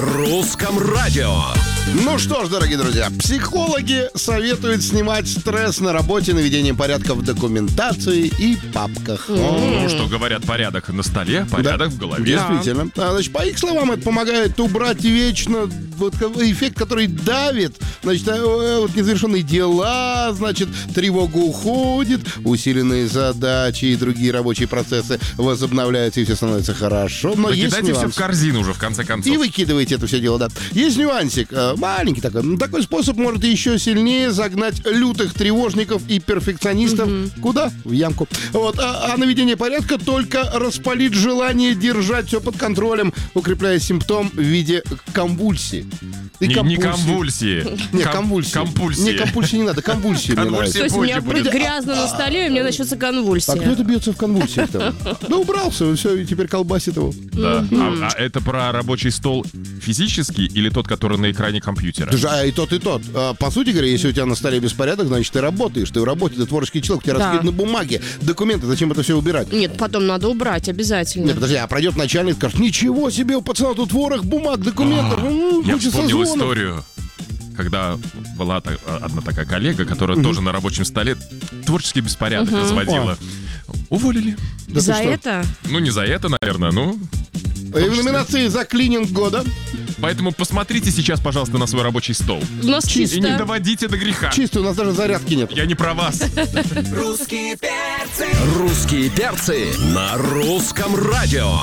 Русском радио. Ну что ж, дорогие друзья, психологи советуют снимать стресс на работе наведением порядка в документации и папках. Ну, что говорят, порядок на столе, порядок в голове. Действительно. Значит, по их словам, это помогает убрать вечно вот эффект, который давит. Значит, вот незавершенные дела, значит, тревога уходит, усиленные задачи и другие рабочие процессы возобновляются, и все становится хорошо. Но есть Кидайте все нюанс. в корзину уже, в конце концов. И выкидываете это все дело, да. Есть нюансик, маленький такой. Такой способ может еще сильнее загнать лютых тревожников и перфекционистов. Куда? В ямку. Вот. А наведение порядка только распалит желание держать все под контролем, укрепляя симптом в виде конвульсии. И Не конвульсии. Не, конвульсии. Компульсии. Не, компульсии не надо, конвульсии мне нравится. То есть у меня позже будет грязно на столе, и у меня начнется конвульсия. А кто это бьется в конвульсиях там? Да убрался, все, и теперь колбасит его. Да. А это про рабочий стол физический или тот, который на экране компьютера? Ты же, и тот, и тот. По сути говоря, если у тебя на столе беспорядок, значит, ты работаешь. Ты в работе, ты творческий человек, у тебя Да. раскиданы бумаги, документы. Зачем это все убирать? Нет, потом надо убрать обязательно. Нет, подожди, а пройдет начальник и скажет: ничего себе, у пацана тут ворох бумаг, документов. Я куча вспомнил созвонов. историю, когда была одна такая коллега, которая тоже на рабочем столе творческий беспорядок разводила. Уволили. Да ты За что? это? Ну, не за это, наверное, ну. И в номинации «За клининг года» Поэтому посмотрите сейчас, пожалуйста, на свой рабочий стол. У нас И не чисто. доводите до греха. чисто, у нас даже зарядки нет. Я не про вас. Русские перцы на русском радио.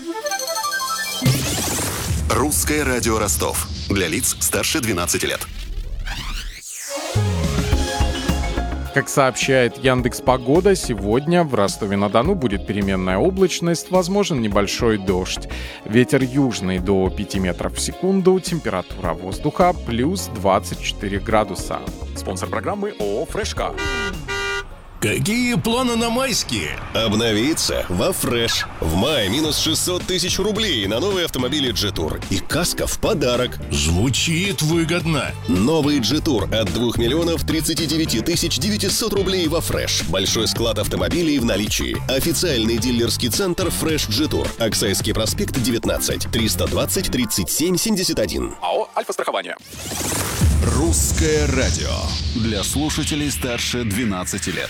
Русское радио Ростов. Для лиц старше 12 лет. Как сообщает Яндекс.Погода, сегодня в Ростове-на-Дону будет переменная облачность, возможен небольшой дождь. Ветер южный до 5 метров в секунду, температура воздуха плюс 24 градуса. Спонсор программы ООО «Фрешка». Какие планы на майские? Обновиться во Фреш. В мае минус 600 тысяч рублей на новые автомобили G-Tour. И каска в подарок. Звучит выгодно. Новый G-Tour от 2 миллионов 39 тысяч 900 рублей во Фреш. Большой склад автомобилей в наличии. Официальный дилерский центр Фреш G-Tour. Оксайский проспект 19. 320 37 71. АО «Альфа-страхование». Русское радио. Для слушателей старше 12 лет.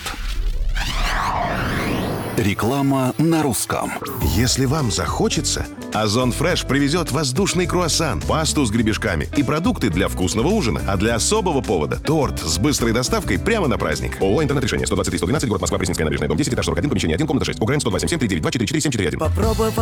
Реклама на русском. Если вам захочется, Озон Фреш привезет воздушный круассан, пасту с гребешками и продукты для вкусного ужина. А для особого повода – торт с быстрой доставкой прямо на праздник. ООО «Интернет-решение», 123-112, город Москва, Пресненская набережная, дом 10, этаж 41, помещение 1, комната 6. УГРН 10277 392 44 741. Попробуй